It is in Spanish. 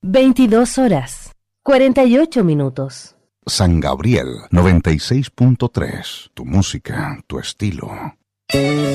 22 horas, 48 minutos. San Gabriel 96.3. Tu música, tu estilo.